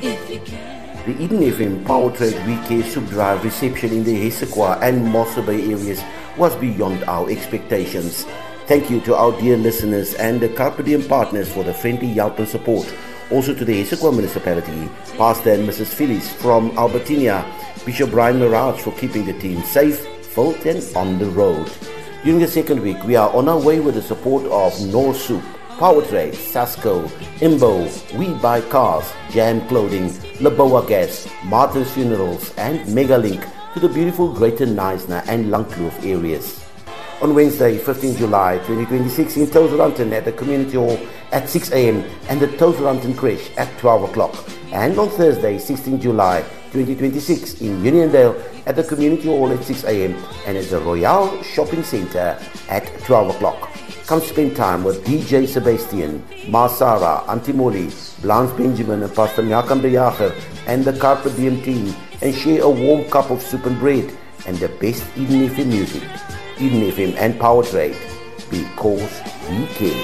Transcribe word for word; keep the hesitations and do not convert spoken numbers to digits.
The Eden F M Power Trade Weekend Soup Drive reception in the Hessequa and Mossel Bay areas was beyond our expectations. Thank you to our dear listeners and the Carpe Diem partners for the friendly help and support. Also to the Hessequa municipality, Pastor and Missus Phyllis from Albertina, Bishop Brian Mirage for keeping the team safe, filled and on the road. During the second week, we are on our way with the support of North Soup, Power Trade, Sasco, Imbo, We Buy Cars, Jam Clothing, Laboa Gas, Martin's Funerals and Megalink to the beautiful Greater Knysna and Langkloof areas. On Wednesday, fifteenth July twenty twenty-six in Touwsrivier at the Community Hall at six a.m. and the Touwsrivier Creche at twelve o'clock. And on Thursday, sixteenth July twenty twenty-six in Uniondale at the Community Hall at six a.m. and at the Royale Shopping Centre at twelve o'clock. Come spend time with D J Sebastian, Marsara, Auntie Molly, Blanche Benjamin and Pastor Nyakam de Jager and the Carpe Diem team and share a warm cup of soup and bread and the best Eden F M music. Eden F M and Power Trade, because we care.